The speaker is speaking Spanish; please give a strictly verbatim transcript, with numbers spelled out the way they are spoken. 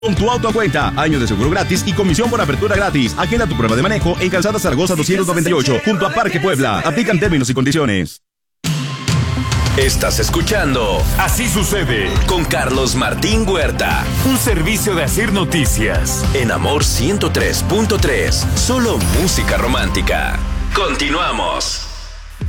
Con tu auto a cuenta, años de seguro gratis y comisión por apertura gratis. Agenda tu prueba de manejo en Calzada Zaragoza doscientos noventa y ocho, junto a Parque Puebla. Aplican términos y condiciones. Estás escuchando Así Sucede con Carlos Martín Huerta. Un servicio de Asir Noticias. En Amor ciento tres punto tres. Solo música romántica. Continuamos.